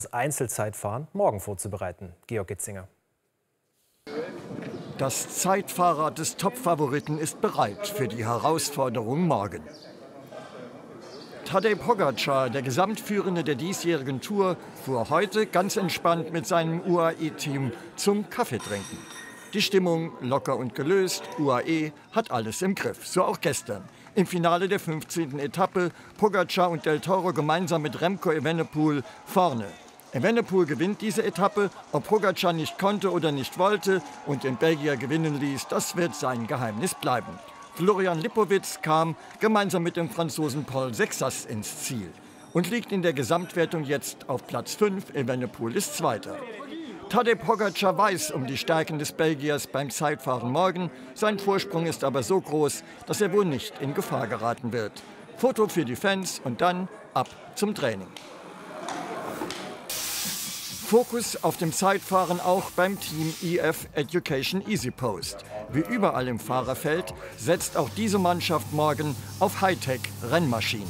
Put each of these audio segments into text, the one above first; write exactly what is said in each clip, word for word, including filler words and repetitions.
das Einzelzeitfahren morgen vorzubereiten. Georg Gitzinger. Das Zeitfahrrad des Top-Favoriten ist bereit für die Herausforderung morgen. Tadej Pogačar, der Gesamtführende der diesjährigen Tour, fuhr heute ganz entspannt mit seinem U A E-Team zum Kaffeetrinken. Die Stimmung locker und gelöst, U A E hat alles im Griff, so auch gestern. Im Finale der fünfzehnten Etappe Pogačar und Del Toro gemeinsam mit Remco Evenepoel vorne. Evenepoel gewinnt diese Etappe, ob Pogačar nicht konnte oder nicht wollte und den Belgier gewinnen ließ, das wird sein Geheimnis bleiben. Florian Lipowitz kam gemeinsam mit dem Franzosen Paul Sexas ins Ziel und liegt in der Gesamtwertung jetzt auf Platz fünf, Evenepoel ist Zweiter. Tadej Pogačar weiß um die Stärken des Belgiers beim Zeitfahren morgen. Sein Vorsprung ist aber so groß, dass er wohl nicht in Gefahr geraten wird. Foto für die Fans und dann ab zum Training. Fokus auf dem Zeitfahren auch beim Team E F Education EasyPost. Wie überall im Fahrerfeld setzt auch diese Mannschaft morgen auf Hightech-Rennmaschinen.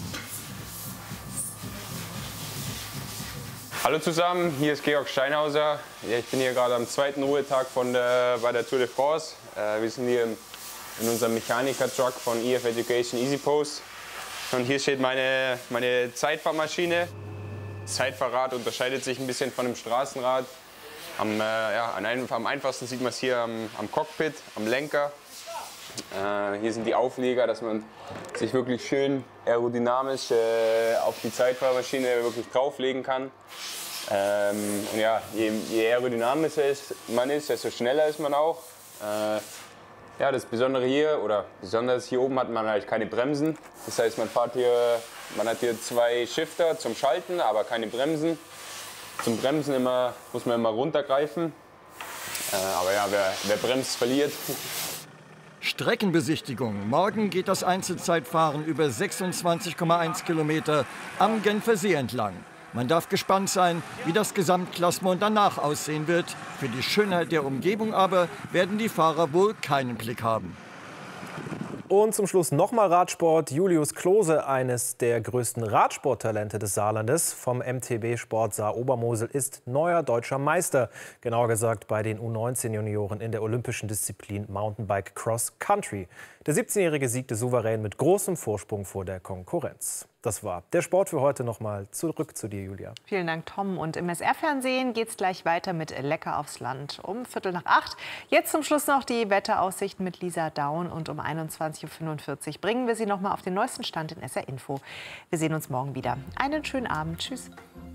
Hallo zusammen, hier ist Georg Steinhauser. Ich bin hier gerade am zweiten Ruhetag von der, bei der Tour de France. Wir sind hier in unserem Mechaniker-Truck von E F Education EasyPost. Und hier steht meine, meine Zeitfahrmaschine. Das Zeitfahrrad unterscheidet sich ein bisschen von dem Straßenrad. Am, äh, ja, am einfachsten sieht man es hier am, am Cockpit, am Lenker. Äh, hier sind die Aufleger, dass man sich wirklich schön aerodynamisch äh, auf die Zeitfahrmaschine wirklich drauflegen kann. Ähm, und ja, je, je aerodynamischer man ist, desto schneller ist man auch. Äh, ja, das Besondere hier, oder besonders hier oben hat man halt keine Bremsen. Das heißt, man fährt hier, man hat hier zwei Shifter zum Schalten, aber keine Bremsen. Zum Bremsen immer, muss man immer runtergreifen. Äh, aber ja, wer, wer bremst, verliert. Streckenbesichtigung. Morgen geht das Einzelzeitfahren über sechsundzwanzig Komma eins Kilometer am Genfersee entlang. Man darf gespannt sein, wie das Gesamtklassement danach aussehen wird. Für die Schönheit der Umgebung aber werden die Fahrer wohl keinen Blick haben. Und zum Schluss nochmal Radsport. Julius Klose, eines der größten Radsporttalente des Saarlandes, vom M T B Sport Saar-Obermosel, ist neuer deutscher Meister. Genauer gesagt bei den U neunzehn Junioren in der olympischen Disziplin Mountainbike Cross Country. Der siebzehnjährige siegte souverän mit großem Vorsprung vor der Konkurrenz. Das war der Sport für heute. Nochmal zurück zu dir, Julia. Vielen Dank, Tom. Und im S R-Fernsehen geht es gleich weiter mit Lecker aufs Land um Viertel nach acht. Jetzt zum Schluss noch die Wetteraussichten mit Lisa Daun. Und um einundzwanzig Uhr fünfundvierzig bringen wir Sie noch mal auf den neuesten Stand in S R Info. Wir sehen uns morgen wieder. Einen schönen Abend. Tschüss.